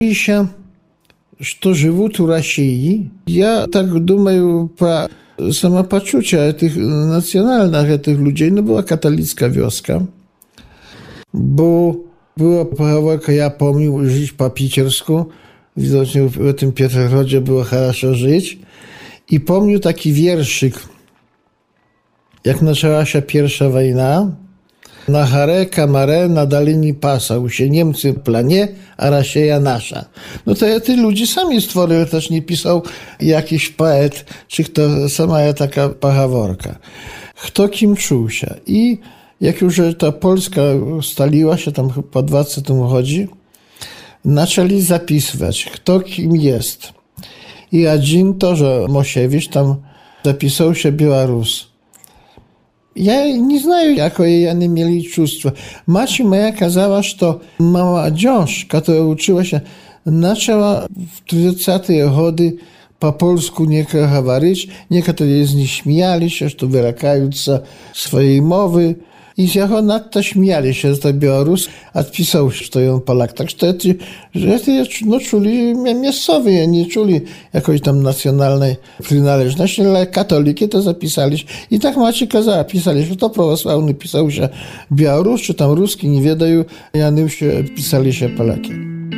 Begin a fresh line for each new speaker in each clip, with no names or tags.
еще, что живут у России. Я так думаю про самопочуcie tych nacjonalnych tych ludzi. No była katolicka wioska, bo była pochowalka, ja pomnił, żyć po piciersku. Widocznie w tym Pietrogrodzie było хорошо żyć. I pomnił taki wierszyk, jak zaczęła się pierwsza wojna. Na Hare, Kamare, na Dalini pasał się Niemcy w planie, a Rosja nasza. No to ci ludzie sami stworzyli, też nie pisał jakiś poet, czy kto sama taka pachaworka. Kto kim czuł się. I jak już ta Polska staliła się, tam po 20 chodzi, zaczęli zapisywać, kto kim jest. I один тоже, Mosiewicz, tam zapisał się Białorus. Ja nie знаю, jakie oni mieli czувство. Macie moja kazała, że młodzież, która uczyła się, zaczęła w 30-te gody po polsku niektóre mówić, niektórzy z nich śmiali się, że wyrakają swojej mowy. I z jego nadto śmiali się, że to Białorus, a pisał, że to ją Polak. Tak że no, czuli miejscowi, nie czuli jakiejś tam nacjonalnej przynależności, ale katoliki to zapisali. I tak macie kazała, pisali, że to prawosławny pisał się Białorus, czy tam ruski, nie wiedają, a nim się pisali się Polaki.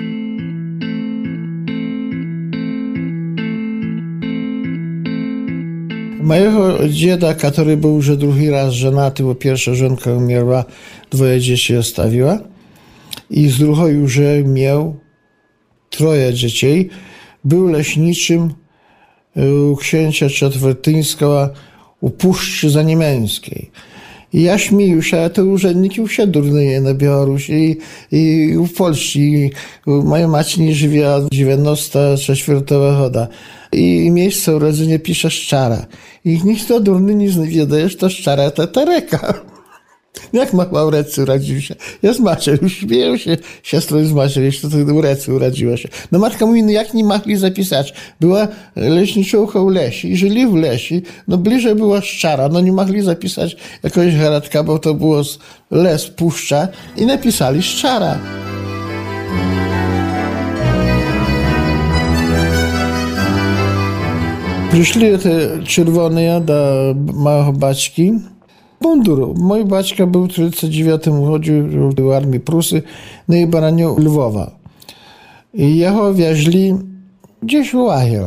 Mojego dziada, który był już drugi raz żonaty, bo pierwsza żonka umierła, 2 dzieci zostawiła i z drugą już miał 3 dzieci. Był leśniczym u księcia Czwartyńskiego u Puszczy Zaniemiańskiej. I ja śmieję się, a te urzędniki już się durnieje na Białorusi i w Polsce. Moja macie nie żyje od 94 года. I miejsce urodzenia pisze Szczara. I nikt to durny nie wie, że to Szczara to Tereka. Jak Maurecy urodził się? Ja z Maciej, już śmieją się siostry z Maciej, jeszcze to Maurecy urodziła się. No matka mówi, no jak nie mogli zapisać? Była leśniczucha w lesie i żyli w lesie, no bliżej była Szczara, no nie mogli zapisać jakiegoś garadka, bo to było les, puszcza i napisali Szczara. Przyszli te czerwone do małego baćki, munduru. Mój baćka był w 1939, chodził do armii Prusy, no i bronił Lwowa. I jego wieźli gdzieś w łagier.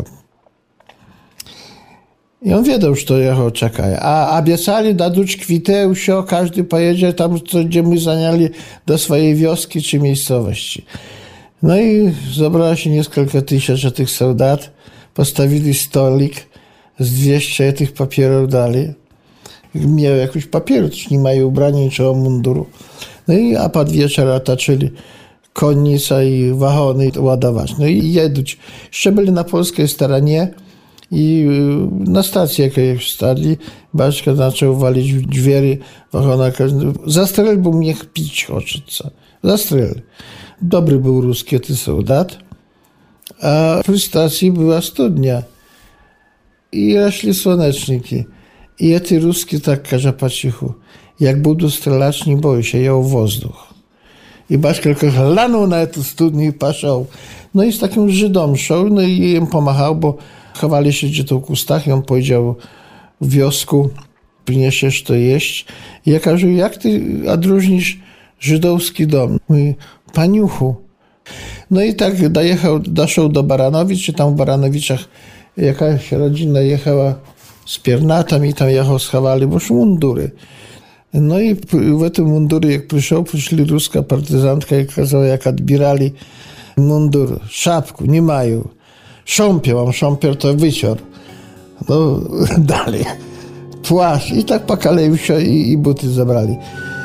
I on wiedział, że to jego czeka. A obiecali dać kwitę, każdy pojedzie tam, gdzie my zaniali do swojej wioski czy miejscowości. No i zebrało się kilka tysięcy tych soldat, postawili stolik, z 200 tych papierów dali. Miał jakiś papier, też nie mają ubrania, niczego munduru. No i a pod wieczór otoczyli konnica i wagony ładować. No i jeduć. Jeszcze byli na polskiej stronie i na stacji jakiejś stali. Baczka zaczął walić w drzwi wagona. Zastrzel, bo mnie pić хочется. Zastrzel. Dobry był ruski ten soldat. A przy stacji była studnia. I rośli słoneczniki. I ty ruski tak każe po cichu. Jak budu strzelać, nie boi się, jął wozdуch. I Baśka tylko lanął na tę studnię i poszedł. No i z takim Żydom szedł, no i im pomachał, bo chowali się gdzie to w kustach i on powiedział w wiosku, przyniesiesz to jeść. I ja każę, jak ty odróżnisz żydowski dom? Mówi, paniuchu. No i tak doszedł do Baranowic, czy tam w Baranowiczach jakaś rodzina jechała z piernatami i tam jego schowali, bo już mundury. No i w tym mundury, jak przyszli ruska partyzantka i kazała, jak odbierali mundur, szapku, nie mają. Szompier to wycior. No dalej. Płaszcz i tak pokaleił się i buty zabrali.